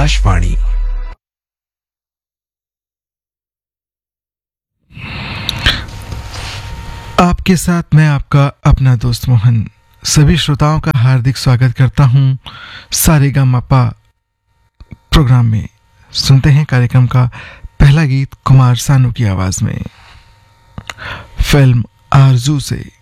आकाशवाणी। आपके साथ मैं आपका अपना दोस्त मोहन सभी श्रोताओं का हार्दिक स्वागत करता हूं सारेगामापा प्रोग्राम में। सुनते हैं कार्यक्रम का पहला गीत कुमार सानू की आवाज में, फिल्म आरजू से।